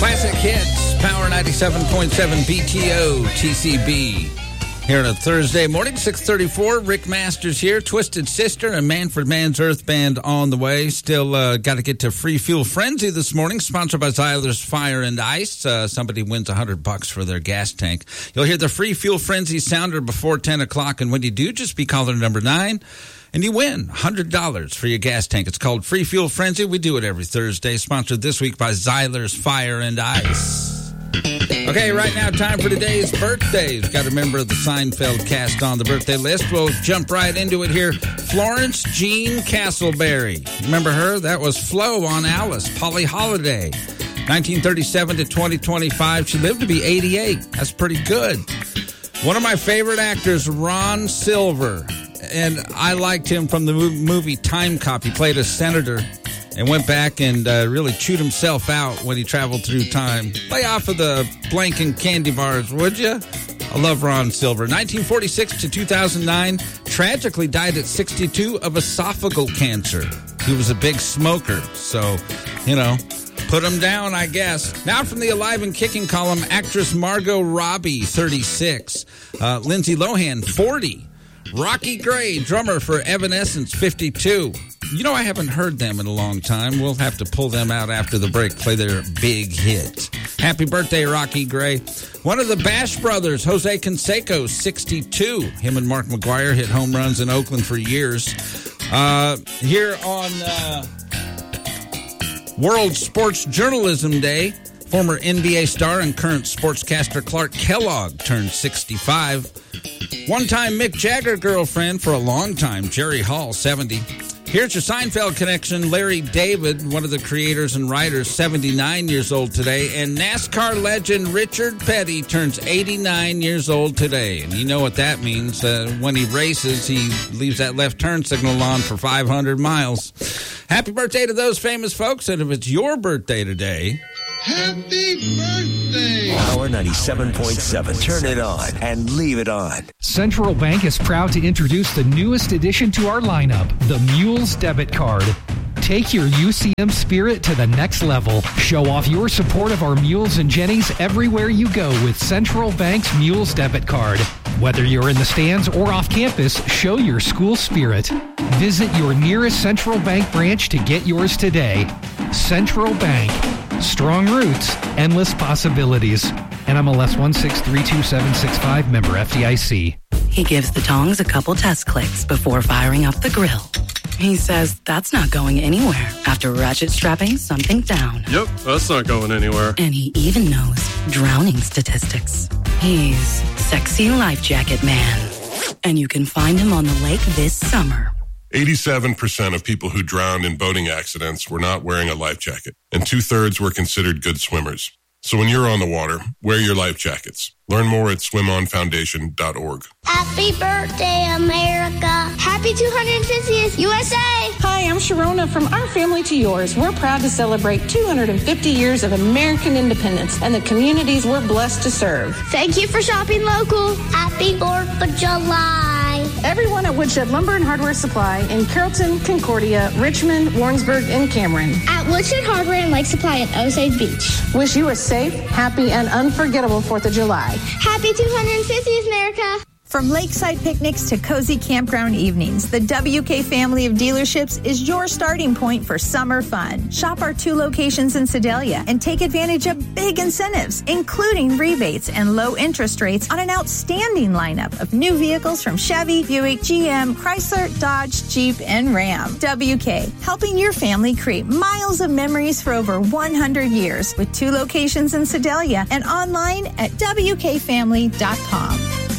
Classic Hits, Power 97.7 BTO, TCB. Here on a Thursday morning, 6:34. Rick Masters here. Twisted Sister and Manfred Mann's Earth Band on the way. Still got to get to Free Fuel Frenzy this morning, sponsored by Zyler's Fire and Ice. Somebody wins $100 for their gas tank. You'll hear the Free Fuel Frenzy sounder before 10 o'clock, and when you do, just be caller number 9. And you win $100 for your gas tank. It's called Free Fuel Frenzy. We do it every Thursday. Sponsored this week by Zyler's Fire and Ice. Okay, right now, time for today's birthdays. Got a member of the Seinfeld cast on the birthday list. We'll jump right into it here. Florence Jean Castleberry. Remember her? That was Flo on Alice. Polly Holiday. 1937 to 2025. She lived to be 88. That's pretty good. One of my favorite actors, Ron Silver. And I liked him from the movie Time Cop. He played a senator and went back and really chewed himself out when he traveled through time. Lay off of the blanking candy bars, would you? I love Ron Silver. 1946 to 2009, tragically died at 62 of esophageal cancer. He was a big smoker, so, put him down, I guess. Now from the Alive and Kicking column, actress Margot Robbie, 36. Lindsay Lohan, 40. Rocky Gray, drummer for Evanescence, 52. I haven't heard them in a long time. We'll have to pull them out after the break, play their big hit. Happy birthday, Rocky Gray. One of the Bash Brothers, Jose Canseco, 62. Him and Mark McGuire hit home runs in Oakland for years. Here on World Sports Journalism Day, former NBA star and current sportscaster Clark Kellogg turned 65. One-time Mick Jagger girlfriend for a long time, Jerry Hall, 70. Here's your Seinfeld connection, Larry David, one of the creators and writers, 79 years old today. And NASCAR legend Richard Petty turns 89 years old today. And you know what that means. When he races, he leaves that left turn signal on for 500 miles. Happy birthday to those famous folks. And if it's your birthday today... Happy birthday! Power 97.7. Turn it on and leave it on. Central Bank is proud to introduce the newest addition to our lineup, the Mules Debit Card. Take your UCM spirit to the next level. Show off your support of our Mules and Jennies everywhere you go with Central Bank's Mules Debit Card. Whether you're in the stands or off campus, show your school spirit. Visit your nearest Central Bank branch to get yours today. Central Bank. Strong roots, endless possibilities. NMLS 1632765, member FDIC. He gives the tongs a couple test clicks before firing up the grill. He says that's not going anywhere after ratchet strapping something down. Yep, that's not going anywhere. And he even knows drowning statistics. He's Sexy Life Jacket Man. And you can find him on the lake this summer. 87% of people who drowned in boating accidents were not wearing a life jacket, and 2/3 were considered good swimmers. So when you're on the water, wear your life jackets. Learn more at swimonfoundation.org. Happy birthday, America. Happy 250th USA. Hi, I'm Sharona from Our Family to Yours. We're proud to celebrate 250 years of American independence and the communities we're blessed to serve. Thank you for shopping local. Happy 4th of July. Everyone at Woodshed Lumber and Hardware Supply in Carrollton, Concordia, Richmond, Warrensburg, and Cameron. At Woodshed Hardware and Lake Supply at Osage Beach. Wish you a safe, happy, and unforgettable 4th of July. Happy 250th, America. From lakeside picnics to cozy campground evenings, the WK family of dealerships is your starting point for summer fun. Shop our 2 locations in Sedalia and take advantage of big incentives, including rebates and low interest rates on an outstanding lineup of new vehicles from Chevy, Buick, GM, Chrysler, Dodge, Jeep, and Ram. WK, helping your family create miles of memories for over 100 years with 2 locations in Sedalia and online at WKFamily.com.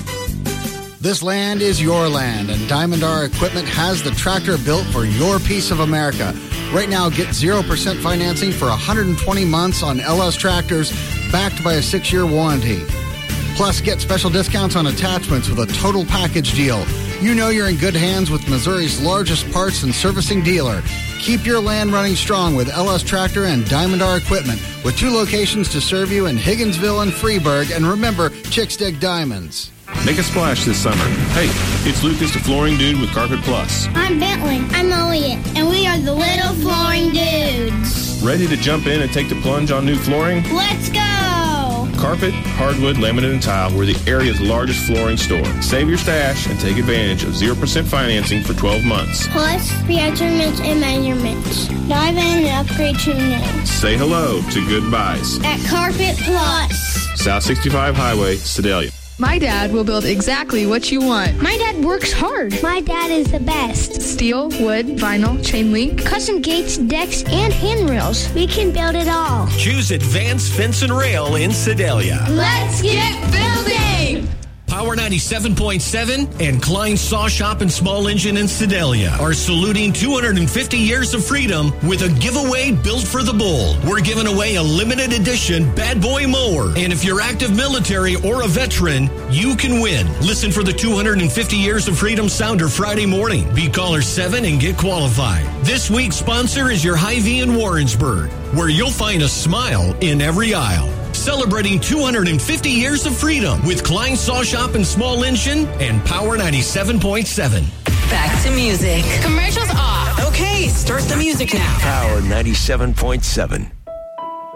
This land is your land, and Diamond R Equipment has the tractor built for your piece of America. Right now, get 0% financing for 120 months on LS tractors, backed by a 6-year warranty. Plus, get special discounts on attachments with a total package deal. You know you're in good hands with Missouri's largest parts and servicing dealer. Keep your land running strong with LS Tractor and Diamond R Equipment, with 2 locations to serve you in Higginsville and Freeburg. And remember, chicks dig diamonds. Make a splash this summer. Hey, it's Lucas, the Flooring Dude with Carpet Plus. I'm Bentley. I'm Elliot. And we are the Little Flooring Dudes. Ready to jump in and take the plunge on new flooring? Let's go! Carpet, hardwood, laminate, and tile. We're the area's largest flooring store. Save your stash and take advantage of 0% financing for 12 months. Plus, free estimates and measurements. Dive in and upgrade to new. Say hello to Good Buys. At Carpet Plus. South 65 Highway, Sedalia. My dad will build exactly what you want. My dad works hard. My dad is the best. Steel, wood, vinyl, chain link, custom gates, decks, and handrails. We can build it all. Choose Advanced Fence and Rail in Sedalia. Let's get building! Power 97.7 and Klein Saw Shop and Small Engine in Sedalia are saluting 250 years of freedom with a giveaway built for the bull. We're giving away a limited edition Bad Boy mower. And if you're active military or a veteran, you can win. Listen for the 250 Years of Freedom Sounder Friday morning. Be caller 7 and get qualified. This week's sponsor is your Hy-Vee in Warrensburg, where you'll find a smile in every aisle. Celebrating 250 years of freedom with Klein Saw Shop and Small Engine and Power 97.7. Back to music. Commercials off. Okay, start the music now. Power 97.7.